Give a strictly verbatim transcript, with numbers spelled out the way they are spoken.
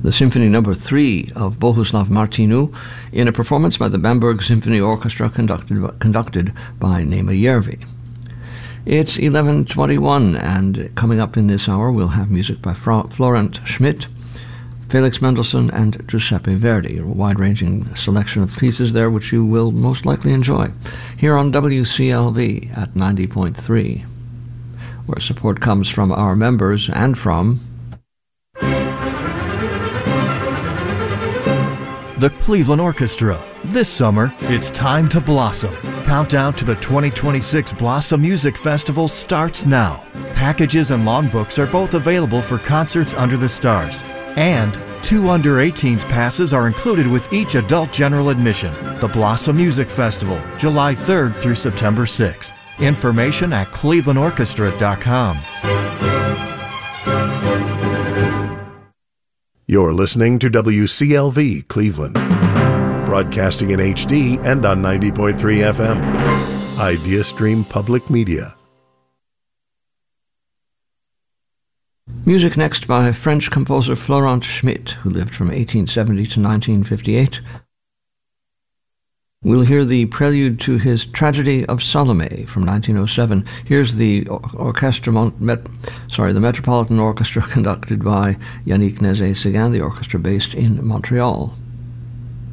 the Symphony Number Three of Bohuslav Martinu, in a performance by the Bamberg Symphony Orchestra conducted, conducted by Nema Järvi. It's eleven twenty-one, and coming up in this hour we'll have music by Fra- Florent Schmidt, Felix Mendelssohn, and Giuseppe Verdi, a wide-ranging selection of pieces there which you will most likely enjoy, here on W C L V at ninety point three, where support comes from our members and from the Cleveland Orchestra. This summer, it's time to blossom. Countdown to the twenty twenty-six Blossom Music Festival starts now. Packages and longbooks are both available for Concerts Under the Stars. And two under eighteens passes are included with each adult general admission. The Blossom Music Festival, July third through September sixth. Information at cleveland orchestra dot com. You're listening to W C L V Cleveland, broadcasting in H D and on ninety point three F M. IdeaStream Public Media. Music next by French composer Florent Schmidt, who lived from eighteen seventy to nineteen fifty-eight. We'll hear the prelude to his Tragedy of Salome from nineteen oh seven. Here's the orchestra, met, sorry, the Metropolitan Orchestra conducted by Yannick Nézet-Séguin, the orchestra based in Montreal.